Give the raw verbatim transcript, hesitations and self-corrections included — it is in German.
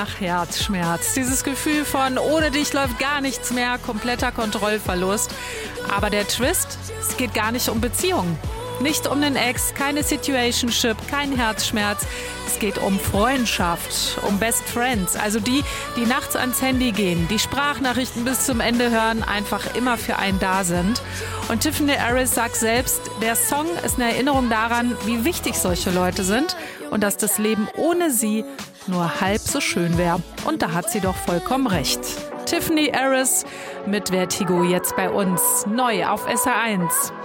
Ach, Herzschmerz. Dieses Gefühl von, ohne dich läuft gar nichts mehr, kompletter Kontrollverlust. Aber der Twist, es geht gar nicht um Beziehungen. Nicht um den Ex, keine Situationship, kein Herzschmerz. Es geht um Freundschaft, um Best Friends. Also die, die nachts ans Handy gehen, die Sprachnachrichten bis zum Ende hören, einfach immer für einen da sind. Und Tiffany Harris sagt selbst, der Song ist eine Erinnerung daran, wie wichtig solche Leute sind und dass das Leben ohne sie nur halb so schön wäre. Und da hat sie doch vollkommen recht. Tiffany Harris mit Vertigo jetzt bei uns, neu auf S R eins.